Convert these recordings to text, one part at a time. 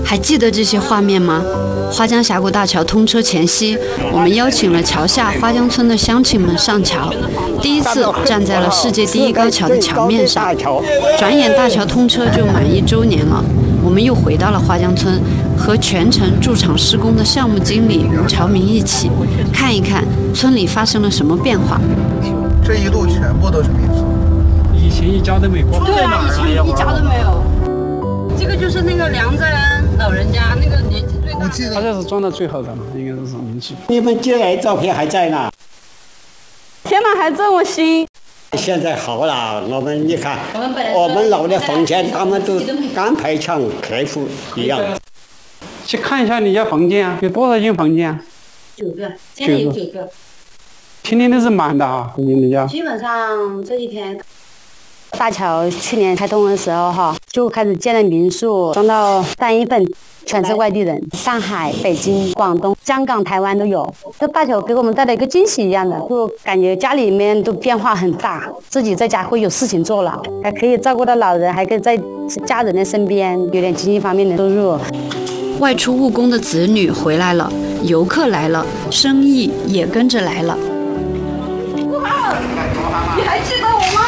还记得这些画面吗？花江峡谷大桥通车前夕，我们邀请了桥下花江村的乡亲们上桥，第一次站在了世界第一高桥的桥面上。转眼大桥通车就满1周年了，我们又回到了花江村，和全程驻场施工的项目经理与侨民一起，看一看村里发生了什么变化。 这一路全部都是民宿， 以前一家都没过。 对啊，以前一家都没有。这个就是那个梁在恩老人家，那个年纪最大。 我记得他这是装的最好的嘛，应该是民宿。 你们接来照片还在呢？ 天哪，还这么新！ 现在好了，我们你看，我们老的房间，他们都安排像客户一样。 去看一下你家房间啊，有多少间房间啊 ？9个，现在有9个。 天天都是满的啊，你家。 基本上这一天。大桥去年开通的时候就开始建了民宿，装到3月份，全是外地人，上海、北京、广东、香港、台湾都有。这大桥给我们带来一个惊喜一样的，就感觉家里面都变化很大，自己在家会有事情做了，还可以照顾到老人，还可以在家人的身边，有点经济方面的收入。 外出务工的子女回来了，游客来了，生意也跟着来了。 顾浩，你还记得我吗？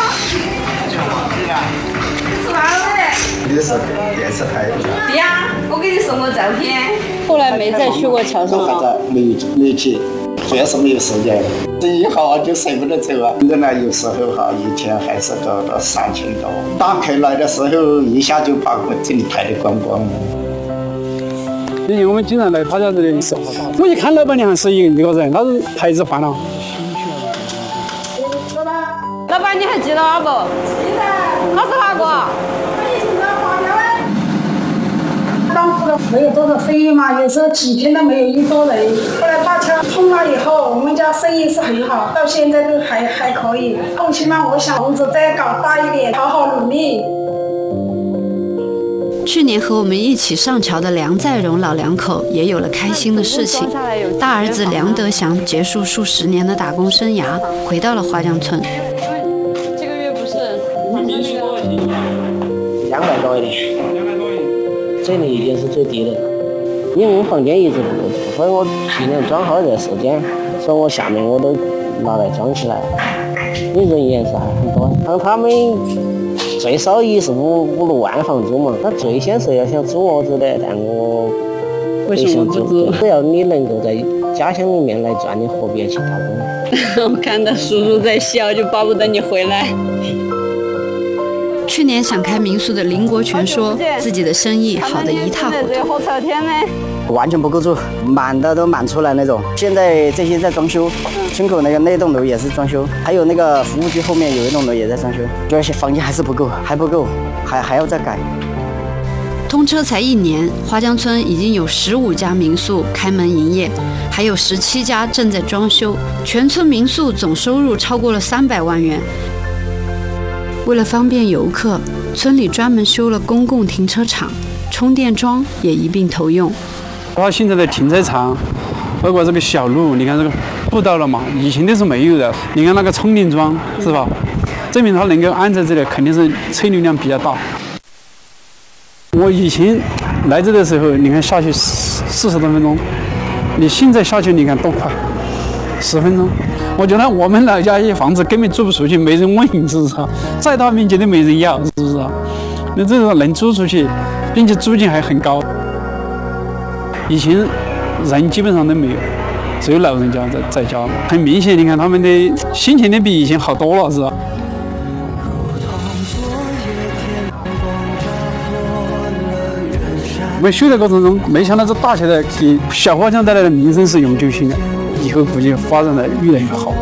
是哪位？ 你是电视台的。 对呀，我给你送过照片。 后来没再去过桥上都还在没去，主要是没有时间。生意好就舍不得走啊。原来有时候一天还是到3000多，打开来的时候一下就把我这里拍得光光了。 以前我们经常来他家这里，我一看老板娘是一个人，他是牌子换了。 老板，你还记得我不？记得。他是哪个？ 当时没有多少生意嘛，有时候几天都没有一桌人。后来大桥通了以后，我们家生意是很好，到现在都还可以。后期嘛，我想房子再搞大一点，好好努力。 去年和我们一起上桥的梁在荣老两口也有了开心的事情。大儿子梁德祥结束数10年的打工生涯，回到了花江村。 这个月不是民宿多少钱 ？200多一点。 200多一点。 这里已经是最低的，因为我房间一直不够，所以我去年装好这时间，所以我下面我都拿来装起来了。你人员是还很多，像他们最少也是5-6万房租嘛，他最先是要想租我子的，但我为什么不租？ 只要你能够在家乡里面来赚，你何必要去打工？ 我看到叔叔在笑，就巴不得你回来。去年想开民宿的林国权说，自己的生意好得一塌糊涂， 完全不够住，满的都满出来那种。现在这些在装修，村口那栋楼也是装修，还有那个服务区后面有一栋楼也在装修，主要是房间还是不够，还不够，还要再改。 通车才1年，花江村已经有15家民宿开门营业，还有17家正在装修，全村民宿总收入超过了300万元。为了方便游客，村里专门修了公共停车场，充电桩也一并投用。 他现在的停车场，包括这个小路，你看这个步道了嘛，以前都是没有的。你看那个充电桩是吧？证明它能够安在这里，肯定是车流量比较大。我以前来这的时候，你看下去40多分钟，你现在下去你看多快，10分钟。我觉得我们老家一些房子根本租不出去，没人问，是不是？再大面积都没人要，是不是？那这种能租出去，并且租金还很高。以前人基本上都没有，只有老人家在家。很明显，你看他们的心情都比以前好多了，是吧？我们修的过程中，没想到这大桥的给小花江带来的名声是永久性的。以后估计发展的越来越好。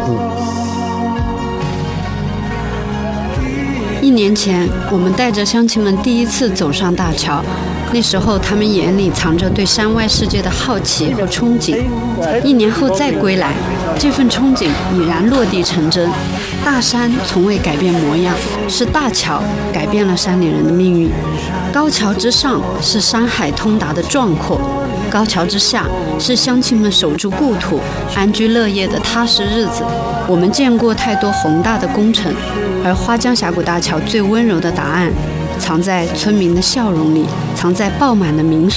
1年前，我们带着乡亲们第一次走上大桥，那时候他们眼里藏着对山外世界的好奇和憧憬。1年后再归来，这份憧憬已然落地成真。大山从未改变模样，是大桥改变了山里人的命运。高桥之上是山海通达的壮阔。高桥之下是乡亲们守住故土、安居乐业的踏实日子。我们见过太多宏大的工程，而花江峡谷大桥最温柔的答案，藏在村民的笑容里，藏在爆满的民宿。